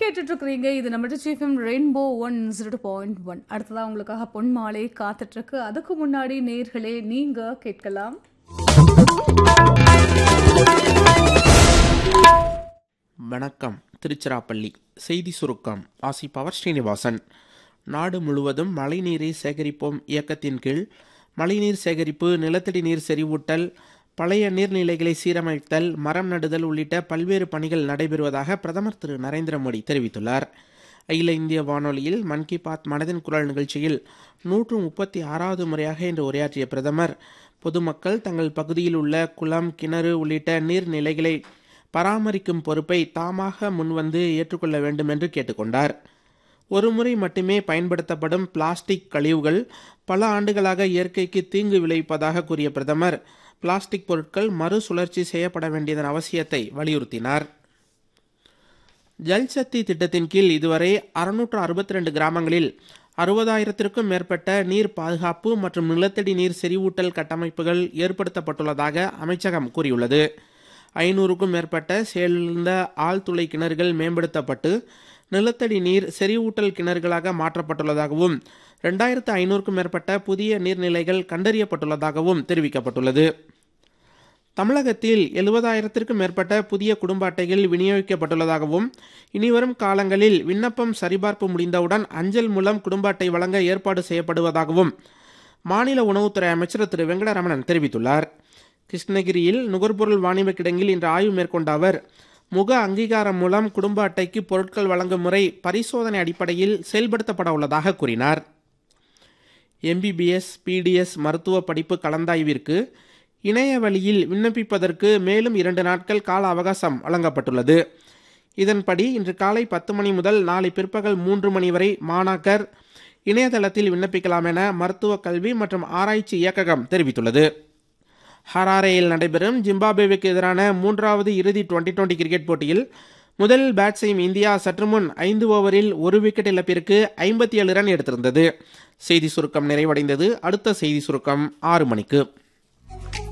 கேட்டுட்டு இருக்கிறீங்க. இது நம்ம எஃப்எம் ரெயின்போ 102.1. அடுத்ததா உங்களுக்காக பொன் மாலை காத்துட்டு இருக்கு. அதுக்கு முன்னாடி நேயர்களே நீங்க கேட்கலாம். வணக்கம். திருச்சிராப்பள்ளி செய்தி சுருக்கம் வாசிப்பவர் ஸ்ரீனிவாசன். நாடு முழுவதும் மழைநீரை சேகரிப்போம் இயக்கத்தின் கீழ் மழைநீர் சேகரிப்பு, நிலத்தடி நீர் செறிவூட்டல், பழைய நீர்நிலைகளை சீரமைத்தல், மரம் நடுதல் உள்ளிட்ட பல்வேறு பணிகள் நடைபெறுவதாக பிரதமர் திரு நரேந்திர மோடி தெரிவித்துள்ளார். அகில இந்திய வானொலியில் மன் கி பாத் மனதின் குரல் நிகழ்ச்சியில் 136வது முறையாக இன்று உரையாற்றிய பிரதமர், பொதுமக்கள் தங்கள் பகுதியில் உள்ள குளம், கிணறு உள்ளிட்ட நீர்நிலைகளை பராமரிக்கும் பொறுப்பை தாமாக முன்வந்து ஏற்றுக்கொள்ள வேண்டும் என்று கேட்டுக்கொண்டார். ஒருமுறை மட்டுமே பயன்படுத்தப்படும் பிளாஸ்டிக் கழிவுகள் பல ஆண்டுகளாக இயற்கைக்கு தீங்கு விளைவிப்பதாக கூறிய பிரதமர், பிளாஸ்டிக் பொருட்கள் மறுசுழற்சி செய்யப்பட வேண்டியதன் அவசியத்தை வலியுறுத்தினார். ஜல்சக்தி திட்டத்தின் கீழ் இதுவரை 662 கிராமங்களில் 60,000க்கும் மேற்பட்ட நீர் பாதுகாப்பு மற்றும் நிலத்தடி நீர் செறிவூட்டல் கட்டமைப்புகள் ஏற்படுத்தப்பட்டுள்ளதாக அமைச்சகம் கூறியுள்ளது. 500க்கும் மேற்பட்ட செயலிழந்த ஆழ்துளை கிணறுகள் மேம்படுத்தப்பட்டு நிலத்தடி நீர் செறிவூட்டல் கிணறுகளாக மாற்றப்பட்டுள்ளதாகவும் 2500க்கும் மேற்பட்ட புதிய நீர்நிலைகள் கண்டறியப்பட்டுள்ளதாகவும் தெரிவிக்கப்பட்டுள்ளது. தமிழகத்தில் 70,000க்கும் மேற்பட்ட புதிய குடும்ப அட்டைகள் விநியோகிக்கப்பட்டுள்ளதாகவும் இனிவரும் காலங்களில் விண்ணப்பம் சரிபார்ப்பு முடிந்தவுடன் அஞ்சல் மூலம் குடும்ப அட்டை வழங்க ஏற்பாடு செய்யப்படுவதாகவும் மாநில உணவுத்துறை அமைச்சர் திரு வெங்கடரமணன் தெரிவித்துள்ளார். கிருஷ்ணகிரியில் நுகர்பொருள் வாணிப கிடங்கில் இன்று ஆய்வு மேற்கொண்ட அவர், முக அங்கீகாரம் மூலம் குடும்ப அட்டைக்கு பொருட்கள் வழங்கும் முறை பரிசோதனை அடிப்படையில் செயல்படுத்தப்பட உள்ளதாக கூறினார். எம்பிபிஎஸ், பிடிஎஸ் மருத்துவ படிப்பு கலந்தாய்விற்கு இணைய வழியில் விண்ணப்பிப்பதற்கு மேலும் 2 நாட்கள் கால அவகாசம் வழங்கப்பட்டுள்ளது. இதன்படி இன்று காலை 10 மணி முதல் நாளை பிற்பகல் 3 மணி வரை மாணாக்கர் இணையதளத்தில் விண்ணப்பிக்கலாம் என மருத்துவ கல்வி மற்றும் ஆராய்ச்சி இயக்ககம் தெரிவித்துள்ளது. ஹராரேயில் நடைபெறும் ஜிம்பாப்வேவுக்கு எதிரான 3வது இறுதி டுவெண்டி கிரிக்கெட் போட்டியில் முதலில் பேட் செய்யும் இந்தியா சற்று முன் 5 ஓவரில் 1 விக்கெட் இழப்பிற்கு 57 ரன் எடுத்திருந்தது. செய்தி சுருக்கம் நிறைவடைந்தது. அடுத்த செய்தி சுருக்கம் 6 மணிக்கு.